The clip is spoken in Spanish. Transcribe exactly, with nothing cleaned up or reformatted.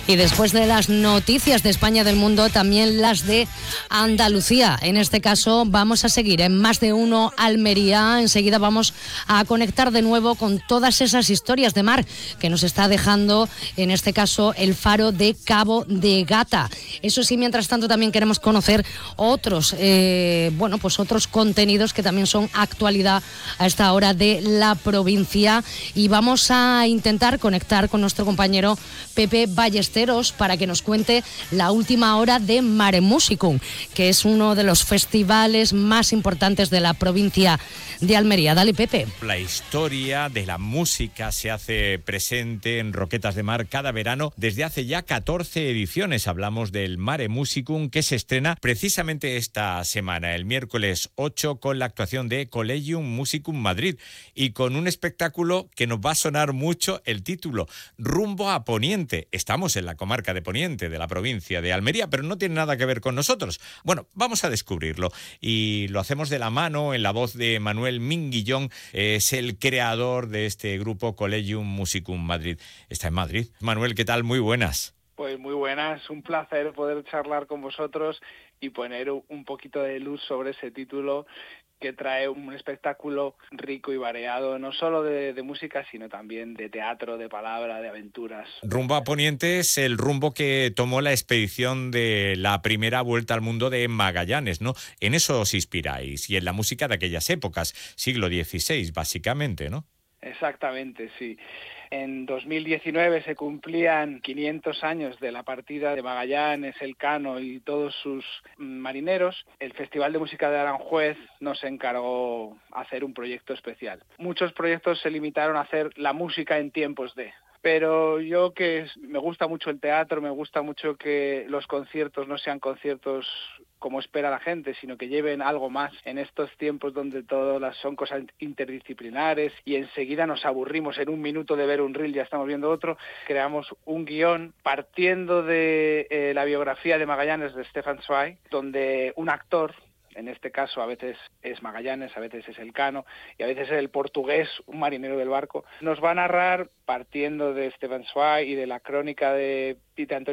Y después de las noticias de España y del mundo, también las de Andalucía. En este caso vamos a seguir en Más de Uno Almería. Enseguida vamos a conectar de nuevo con todas esas historias de mar que nos está dejando, en este caso, el faro de Cabo de Gata. Eso sí, mientras tanto también queremos conocer otros, eh, bueno, pues otros contenidos que también son actualidad a esta hora de la provincia, y vamos a intentar conectar con nuestro compañero Pepe Ballesteros para que nos cuente la última hora de Mare Musicum, que es uno de los festivales más importantes de la provincia de Almería. Dale, Pepe. La historia de la música se hace presente en Roquetas de Mar cada verano desde hace ya catorce ediciones. Hablamos del Mare Musicum, que se estrena precisamente esta semana, el miércoles ocho, con la actuación de Collegium Musicum Madrid y con un espectáculo que nos va a sonar mucho el título, Rumbo a Poniente. Estamos en la comarca de Poniente de la provincia de Almería, pero no tiene nada que ver con nosotros. Bueno, vamos a descubrirlo y lo hacemos de la mano en la voz de Manuel Minguillón. Es el creador de este grupo Collegium Musicum Madrid. Está en Madrid. Manuel, ¿qué tal? Muy buenas. Pues muy buenas, un placer poder charlar con vosotros y poner un poquito de luz sobre ese título que trae un espectáculo rico y variado, no solo de, de música, sino también de teatro, de palabra, de aventuras. Rumbo a Poniente es el rumbo que tomó la expedición de la primera vuelta al mundo de Magallanes, ¿no? En eso os inspiráis, y en la música de aquellas épocas, siglo dieciséis, básicamente, ¿no? Exactamente, sí. En dos mil diecinueve se cumplían quinientos años de la partida de Magallanes, Elcano y todos sus marineros. El Festival de Música de Aranjuez nos encargó hacer un proyecto especial. Muchos proyectos se limitaron a hacer la música en tiempos de... Pero yo que me gusta mucho el teatro, me gusta mucho que los conciertos no sean conciertos como espera la gente, sino que lleven algo más en estos tiempos donde todas son cosas interdisciplinares y enseguida nos aburrimos en un minuto de ver un reel, ya estamos viendo otro. Creamos un guión partiendo de eh, la biografía de Magallanes de Stefan Zweig, donde un actor, en este caso a veces es Magallanes, a veces es Elcano y a veces es el portugués, un marinero del barco, nos va a narrar partiendo de Stefan Zweig y de la crónica de Peter Antonio